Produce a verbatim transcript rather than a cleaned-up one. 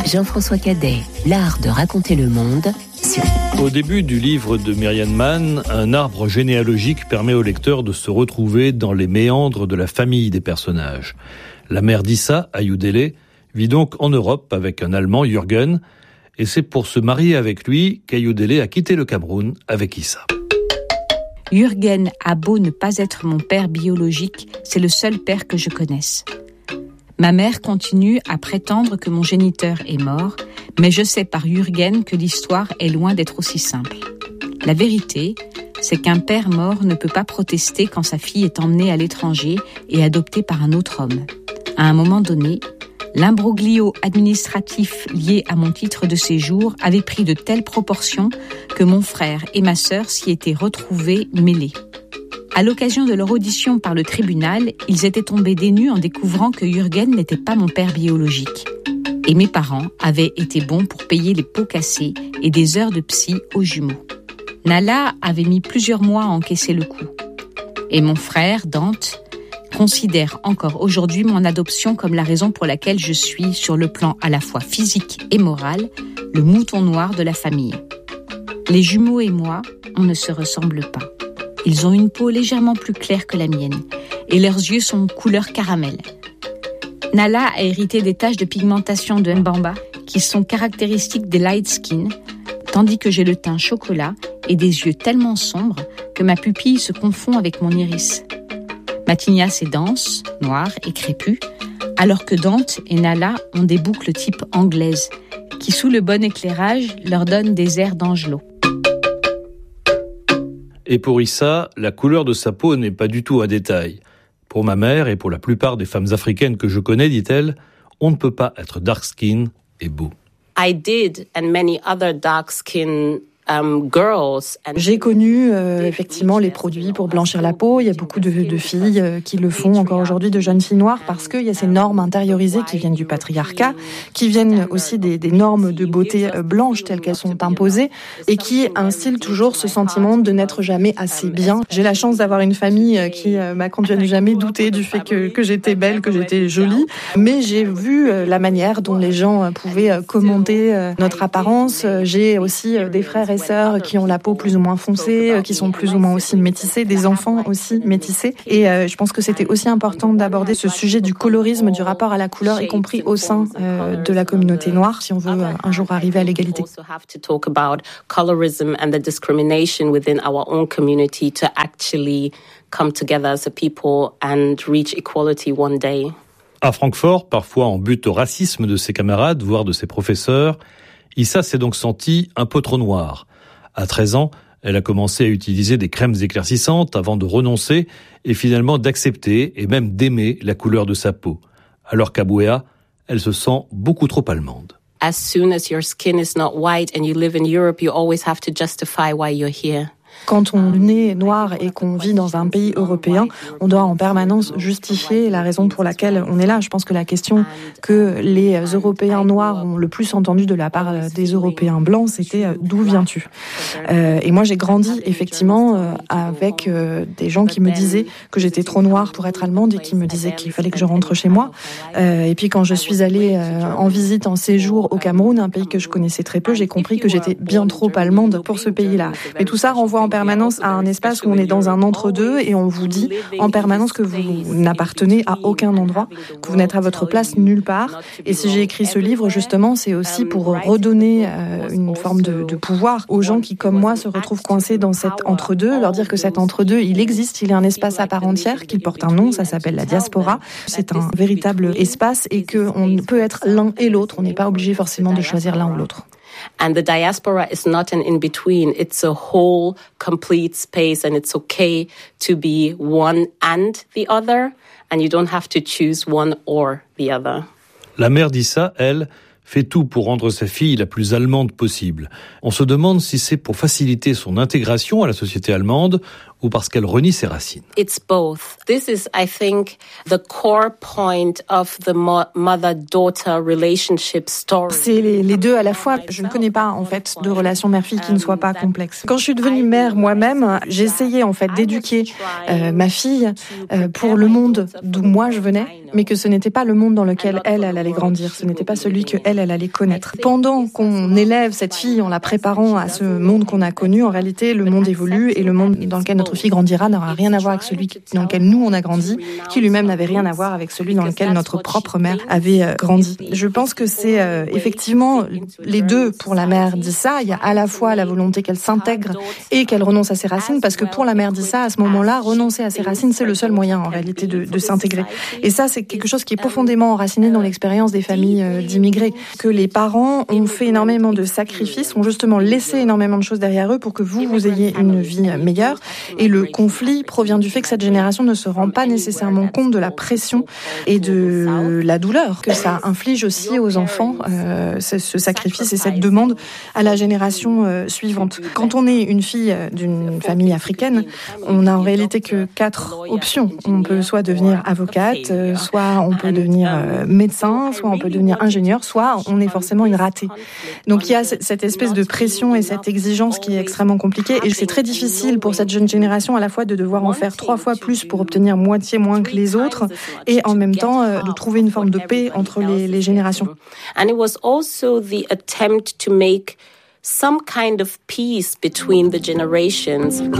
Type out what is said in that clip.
Jean-François Cadet, l'art de raconter le monde. Sur... Au début du livre de Myriam Mann, un arbre généalogique permet au lecteur de se retrouver dans les méandres de la famille des personnages. La mère d'Issa, Ayodele, vit donc en Europe avec un Allemand, Jürgen, et c'est pour se marier avec lui qu'Ayodele a quitté le Cameroun avec Issa. Jürgen a beau ne pas être mon père biologique, c'est le seul père que je connaisse. Ma mère continue à prétendre que mon géniteur est mort, mais je sais par Jürgen que l'histoire est loin d'être aussi simple. La vérité, c'est qu'un père mort ne peut pas protester quand sa fille est emmenée à l'étranger et adoptée par un autre homme. À un moment donné, l'imbroglio administratif lié à mon titre de séjour avait pris de telles proportions que mon frère et ma sœur s'y étaient retrouvés mêlés. À l'occasion de leur audition par le tribunal, ils étaient tombés des nues en découvrant que Jürgen n'était pas mon père biologique. Et mes parents avaient été bons pour payer les pots cassés et des heures de psy aux jumeaux. Nala avait mis plusieurs mois à encaisser le coup. Et mon frère, Dante, considère encore aujourd'hui mon adoption comme la raison pour laquelle je suis, sur le plan à la fois physique et moral, le mouton noir de la famille. Les jumeaux et moi, on ne se ressemble pas. Ils ont une peau légèrement plus claire que la mienne et leurs yeux sont couleur caramel. Nala a hérité des taches de pigmentation de Mbamba qui sont caractéristiques des light skin, tandis que j'ai le teint chocolat et des yeux tellement sombres que ma pupille se confond avec mon iris. Ma tignasse est dense, noire et crépue, alors que Dante et Nala ont des boucles type anglaise qui, sous le bon éclairage, leur donnent des airs d'Angelo. Et pour Issa, la couleur de sa peau n'est pas du tout un détail. Pour ma mère et pour la plupart des femmes africaines que je connais, dit-elle, on ne peut pas être dark skin et beau. I did, and many other dark skin um, girls. And J'ai connu euh, effectivement les produits pour blanchir la peau. Il y a beaucoup de, de filles euh, qui le font encore aujourd'hui, de jeunes filles noires, parce qu'il y a ces normes intériorisées qui viennent du patriarcat, qui viennent aussi des, des normes de beauté euh, blanches telles qu'elles sont imposées et qui instillent toujours ce sentiment de n'être jamais assez bien. J'ai la chance d'avoir une famille euh, qui euh, m'a conduit à ne jamais douter du fait que, que j'étais belle, que j'étais jolie, mais j'ai vu euh, la manière dont les gens euh, pouvaient euh, commenter euh, notre apparence. Euh, j'ai aussi euh, des frères et sœurs qui ont la peau plus ou moins foncée, qui sont plus ou moins aussi métissés, des enfants aussi métissés. Et euh, je pense que c'était aussi important d'aborder ce sujet du colorisme, du rapport à la couleur, y compris au sein euh, de la communauté noire, si on veut euh, un jour arriver à l'égalité. À Francfort, parfois en butte au racisme de ses camarades, voire de ses professeurs, Issa s'est donc sentie un peu trop noire. À treize ans, elle a commencé à utiliser des crèmes éclaircissantes avant de renoncer et finalement d'accepter et même d'aimer la couleur de sa peau. Alors qu'à Buea, elle se sent beaucoup trop allemande. As soon as your skin is not white and you live in Europe, you always have to justify why you're here. Quand on est noir et qu'on vit dans un pays européen, on doit en permanence justifier la raison pour laquelle on est là. Je pense que la question que les Européens noirs ont le plus entendue de la part des Européens blancs, c'était « d'où viens-tu » euh, Et moi, j'ai grandi effectivement euh, avec euh, des gens qui me disaient que j'étais trop noire pour être allemande et qui me disaient qu'il fallait que je rentre chez moi. Euh, et puis quand je suis allée euh, en visite, en séjour au Cameroun, un pays que je connaissais très peu, j'ai compris que j'étais bien trop allemande pour ce pays-là. Mais tout ça renvoie en permanence à un espace où on est dans un entre-deux et on vous dit en permanence que vous n'appartenez à aucun endroit, que vous n'êtes à votre place nulle part. Et si j'ai écrit ce livre, justement, c'est aussi pour redonner euh, une forme de, de pouvoir aux gens qui, comme moi, se retrouvent coincés dans cet entre-deux, leur dire que cet entre-deux, il existe, il est un espace à part entière, qu'il porte un nom, ça s'appelle la diaspora. C'est un véritable espace et qu'on peut être l'un et l'autre, on n'est pas obligé forcément de choisir l'un ou l'autre. And the diaspora is not an in-between. It's a whole, complete space, and it's okay to be one and the other, and you don't have to choose one or the other. La mère d'Issa, elle, fait tout pour rendre sa fille la plus allemande possible. On se demande si c'est pour faciliter son intégration à la société allemande ou parce qu'elle renie ses racines? It's both. This is, I think, the core point of the mother-daughter relationship story. C'est les, les deux à la fois. Je ne connais pas, en fait, de relation mère-fille qui ne soit pas complexe. Quand je suis devenue mère moi-même, j'ai essayé, en fait, d'éduquer euh, ma fille euh, pour le monde d'où moi je venais, mais que ce n'était pas le monde dans lequel elle, elle allait grandir. Ce n'était pas celui que elle, elle allait connaître. Pendant qu'on élève cette fille en la préparant à ce monde qu'on a connu, en réalité, le monde évolue et le monde dans lequel notre fille grandira n'aura rien à voir avec celui dans lequel nous on a grandi, qui lui-même n'avait rien à voir avec celui dans lequel notre propre mère avait euh, grandi. Je pense que c'est euh, effectivement les deux pour la mère d'Issa. Il y a à la fois la volonté qu'elle s'intègre et qu'elle renonce à ses racines, parce que pour la mère d'Issa, à ce moment-là, renoncer à ses racines, c'est le seul moyen en réalité de, de s'intégrer. Et ça, c'est quelque chose qui est profondément enraciné dans l'expérience des familles euh, d'immigrés, que les parents ont fait énormément de sacrifices, ont justement laissé énormément de choses derrière eux pour que vous, vous ayez une vie meilleure. Et le conflit provient du fait que cette génération ne se rend pas nécessairement compte de la pression et de la douleur que ça inflige aussi aux enfants, euh, ce, ce sacrifice et cette demande à la génération euh, suivante. Quand on est une fille d'une famille africaine, on n'a en réalité que quatre options. On peut soit devenir avocate, euh, soit on peut devenir euh, médecin, soit on peut devenir ingénieur, soit on est forcément une ratée. Donc il y a cette espèce de pression et cette exigence qui est extrêmement compliquée, et c'est très difficile pour cette jeune génération à la fois de devoir en faire trois fois plus pour obtenir moitié moins que les autres, et en même temps euh, de trouver une forme de paix entre les, les générations. And it was also the attempt to make some kind of peace between the generations.